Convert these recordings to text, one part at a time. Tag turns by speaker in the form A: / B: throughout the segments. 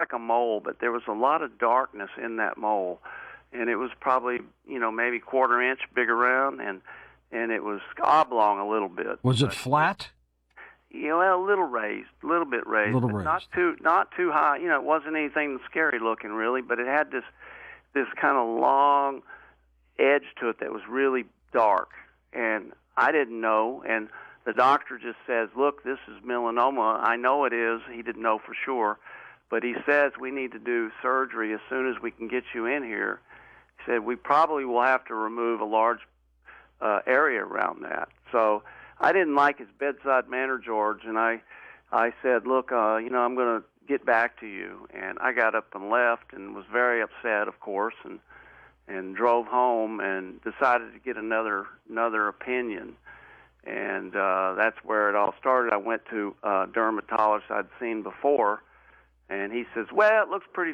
A: like a mole, but there was a lot of darkness in that mole, and it was probably maybe quarter inch big around, and it was oblong a little bit.
B: Was it flat?
A: A little raised, a little bit raised,
B: little
A: but
B: raised.
A: not too high. It wasn't anything scary looking really, but it had this kind of long edge to it that was really dark, and I didn't know. And the doctor just says, "Look, this is melanoma. I know it is." He didn't know for sure, but he says we need to do surgery as soon as we can get you in here. He said we probably will have to remove a large area around that. So I didn't like his bedside manner, George, and I said, "Look, I'm going to get back to you." And I got up and left, and was very upset, of course, and drove home and decided to get another opinion. And that's where it all started. I went to a dermatologist I'd seen before, and he says, "Well, it looks pretty,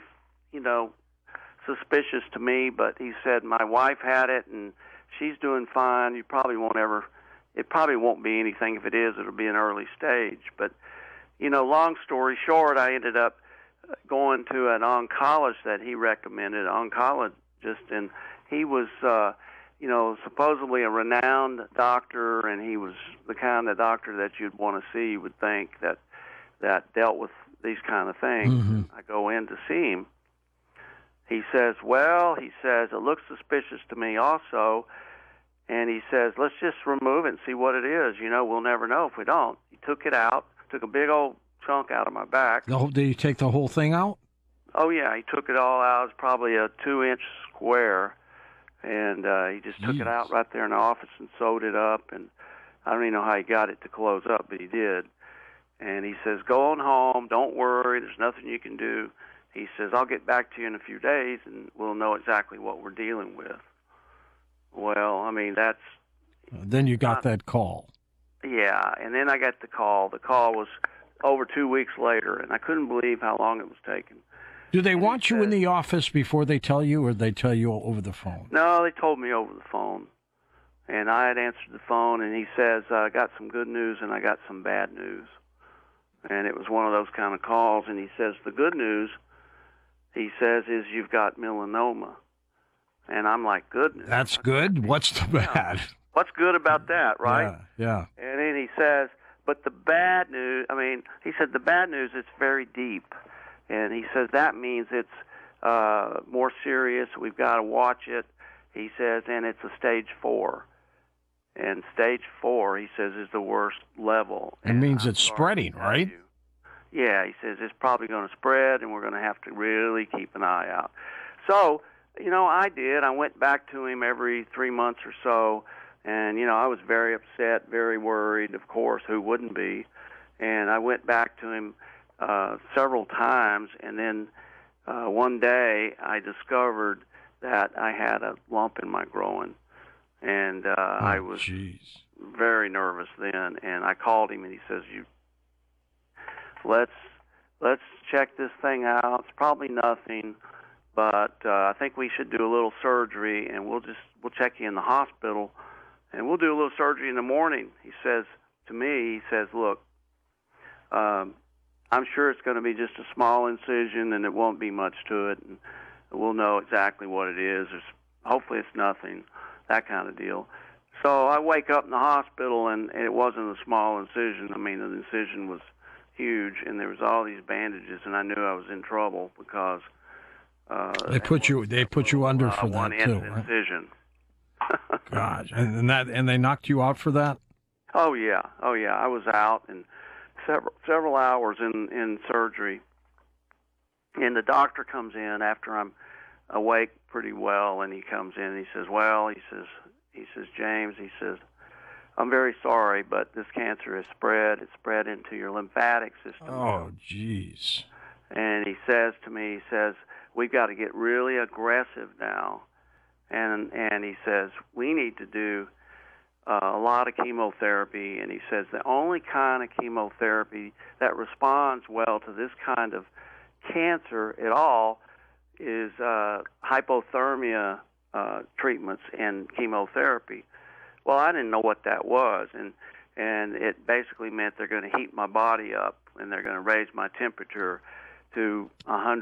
A: suspicious to me," but he said, "My wife had it, and she's doing fine. It probably won't be anything. If it is, it'll be an early stage." But, long story short, I ended up going to an oncologist that he recommended, and he was, supposedly a renowned doctor, and he was the kind of doctor that you'd want to see, you would think, that dealt with these kind of things.
B: Mm-hmm.
A: I go in to see him. He says, "It looks suspicious to me also." And he says, "Let's just remove it and see what it is. We'll never know if we don't." He took it out, took a big old chunk out of my back.
B: Did he take the whole thing out?
A: Oh, yeah, he took it all out. It's probably a 2-inch square. And he just took it out right there in the office and sewed it up. And I don't even know how he got it to close up, but he did. And he says, "Go on home. Don't worry. There's nothing you can do." He says, "I'll get back to you in a few days, and we'll know exactly what we're dealing with." Well, I mean, that's...
B: Then you got that call.
A: Yeah, and then I got the call. The call was over 2 weeks later, and I couldn't believe how long it was taking.
B: Do they want you in the office before they tell you, or they tell you over the phone?
A: No, they told me over the phone. And I had answered the phone, and he says, "I got some good news and I got some bad news." And it was one of those kind of calls, and he says, "The good news," he says, "is you've got melanoma." And I'm like, "Good news."
B: That's good? What's the bad?
A: What's good about that, right?
B: Yeah.
A: And then he says, "But the bad news," he said, "the bad news, it's very deep." And he says, "That means it's more serious. We've got to watch it." He says, "And it's a stage 4. And stage 4, he says, is the worst level."
B: It means it's spreading, right?
A: Yeah, he says it's probably going to spread, and we're going to have to really keep an eye out. So, I did. I went back to him every 3 months or so, and, I was very upset, very worried, of course, who wouldn't be. And I went back to him several times, and then one day I discovered that I had a lump in my groin, and I was very nervous then. And I called him, and he says, let's check this thing out. It's probably nothing, but I think we should do a little surgery, and we'll check you in the hospital, and we'll do a little surgery in the morning." He says to me, "Look, I'm sure it's going to be just a small incision, and it won't be much to it, and we'll know exactly what it is. Hopefully it's nothing," that kind of deal. So I wake up in the hospital, and it wasn't a small incision. The incision was huge, and there was all these bandages, and I knew I was in trouble because
B: they put you under for that too, right?
A: Incision.
B: God, and they knocked you out for that?
A: Oh yeah. I was out and several hours in surgery, and the doctor comes in after I'm awake pretty well, and he comes in and he says, "James," he says, "I'm very sorry, but this cancer has spread. It's spread into your lymphatic system."
B: Oh, jeez.
A: And he says to me, "We've got to get really aggressive now." And he says, "We need to do a lot of chemotherapy." And he says, "The only kind of chemotherapy that responds well to this kind of cancer at all is hypothermia treatments and chemotherapy." Well, I didn't know what that was, and it basically meant they're going to heat my body up, and they're going to raise my temperature to 100